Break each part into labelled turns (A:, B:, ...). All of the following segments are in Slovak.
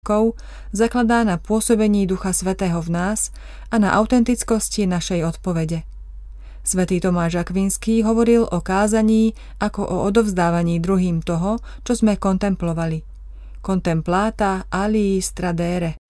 A: zakladá na pôsobení Ducha Svätého v nás a na autentickosti našej odpovede. Svätý Tomáš Akvinský hovoril o kázaní ako o odovzdávaní druhým toho, čo sme kontemplovali. Contemplata aliis tradere.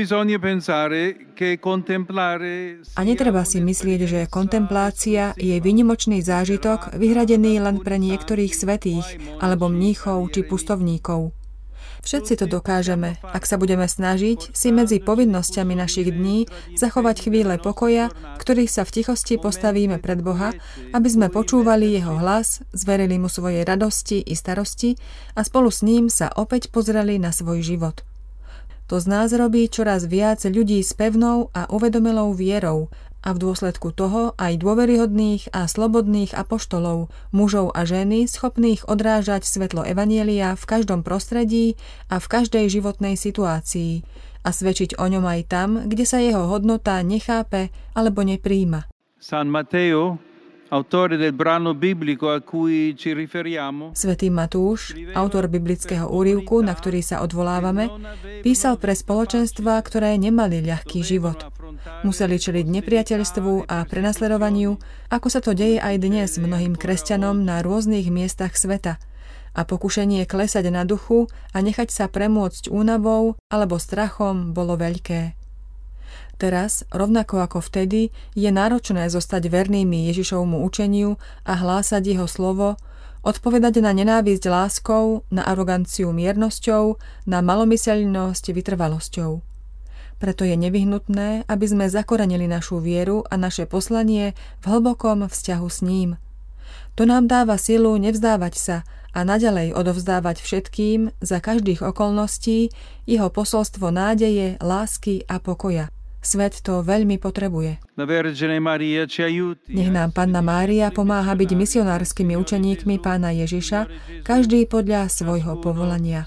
A: A netreba si myslieť, že kontemplácia je výnimočný zážitok vyhradený len pre niektorých svätých alebo mníchov či pustovníkov. Všetci to dokážeme, ak sa budeme snažiť si medzi povinnosťami našich dní zachovať chvíle pokoja, v ktorých sa v tichosti postavíme pred Boha, aby sme počúvali Jeho hlas, zverili Mu svoje radosti i starosti a spolu s ním sa opäť pozreli na svoj život. To z nás robí čoraz viac ľudí s pevnou a uvedomelou vierou a v dôsledku toho aj dôveryhodných a slobodných apoštolov, mužov a ženy schopných odrážať svetlo evanjelia v každom prostredí a v každej životnej situácii a svedčiť o ňom aj tam, kde sa jeho hodnota nechápe alebo nepríjma.
B: San Matteo, autore del brano biblico a cui ci riferiamo,
A: Svätý Matúš, autor biblického úryvku, na ktorý sa odvolávame, písal pre spoločenstvá, ktoré nemali ľahký život. Museli čeliť nepriateľstvu a prenasledovaniu, ako sa to deje aj dnes mnohým kresťanom na rôznych miestach sveta. A pokušenie klesať na duchu a nechať sa premôcť únavou alebo strachom bolo veľké. Teraz, rovnako ako vtedy, je náročné zostať vernými Ježišovmu učeniu a hlásať jeho slovo, odpovedať na nenávisť láskou, na aroganciu miernosťou, na malomyseľnosť vytrvalosťou. Preto je nevyhnutné, aby sme zakorenili našu vieru a naše poslanie v hlbokom vzťahu s ním. To nám dáva silu nevzdávať sa a naďalej odovzdávať všetkým za každých okolností jeho posolstvo nádeje, lásky a pokoja. Svet to veľmi potrebuje. Nech nám Panna Mária pomáha byť misionárskymi učeníkmi Pána Ježiša, každý podľa svojho povolania.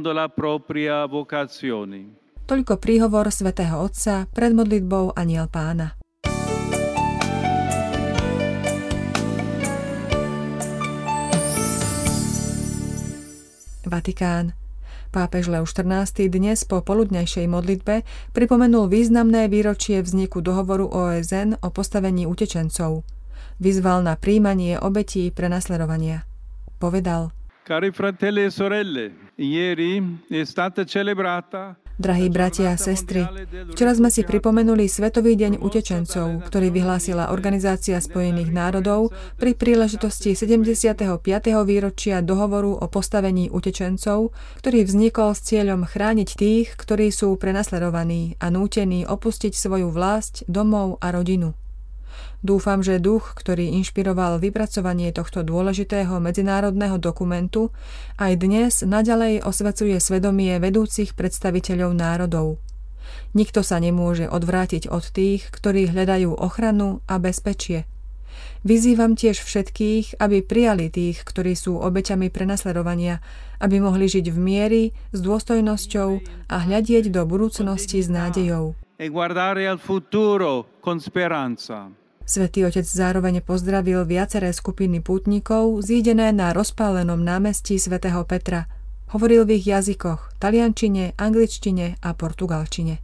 A: Toľko príhovor svätého Otca pred modlitbou Anjel Pána. Vatikán. Pápež Leus XIV dnes po poludňajšej modlitbe pripomenul významné výročie vzniku dohovoru OSN o postavení utečencov. Vyzval na prijímanie obetí prenasledovania. Povedal:
B: Cari fratelli e sorelle, ieri è stata celebrata.
A: Drahí bratia a sestry, včera sme si pripomenuli Svetový deň utečencov, ktorý vyhlásila Organizácia spojených národov pri príležitosti 75. výročia dohovoru o postavení utečencov, ktorý vznikol s cieľom chrániť tých, ktorí sú prenasledovaní a nútení opustiť svoju vlasť, domov a rodinu. Dúfam, že duch, ktorý inšpiroval vypracovanie tohto dôležitého medzinárodného dokumentu, aj dnes naďalej osvecuje svedomie vedúcich predstaviteľov národov. Nikto sa nemôže odvrátiť od tých, ktorí hľadajú ochranu a bezpečie. Vyzývam tiež všetkých, aby prijali tých, ktorí sú obeťami prenasledovania, aby mohli žiť v mieri, s dôstojnosťou a hľadieť do budúcnosti s nádejou. Svätý Otec zároveň pozdravil viaceré skupiny pútnikov zídené na rozpálenom námestí svätého Petra. Hovoril v ich jazykoch, taliančine, angličtine a portugalčine.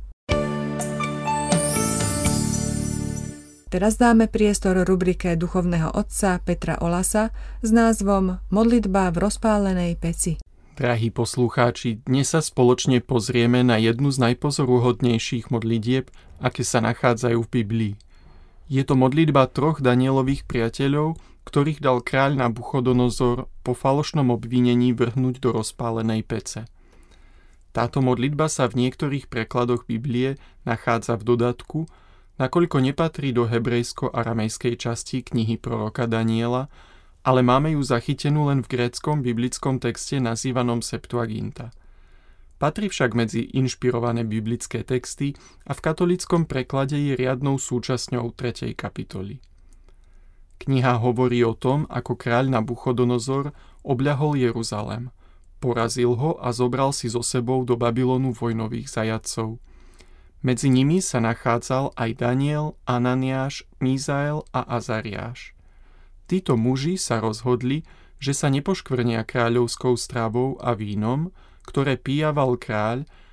A: Teraz dáme priestor rubrike duchovného otca Petra Olasa s názvom Modlitba v rozpálenej peci.
C: Drahí poslucháči, dnes sa spoločne pozrieme na jednu z najpozoruhodnejších modlitieb, aké sa nachádzajú v Biblii. Je to modlitba troch Danielových priateľov, ktorých dal kráľ Nabuchodonozor po falošnom obvinení vrhnúť do rozpálenej pece. Táto modlitba sa v niektorých prekladoch Biblie nachádza v dodatku, nakoľko nepatrí do hebrejsko-aramejskej časti knihy proroka Daniela, ale máme ju zachytenú len v gréckom biblickom texte nazývanom Septuaginta. Patrí však medzi inšpirované biblické texty a v katolíckom preklade je riadnou súčasťou 3. kapitoly. Kniha hovorí o tom, ako kráľ Nabuchodonozor obľahol Jeruzalém, porazil ho a zobral si so sebou do Babylonu vojnových zajatcov. Medzi nimi sa nachádzal aj Daniel, Ananiáš, Mízael a Azariáš. Títo muži sa rozhodli, že sa nepoškvrnia kráľovskou stravou a vínom, ktoré pijaval kráľ,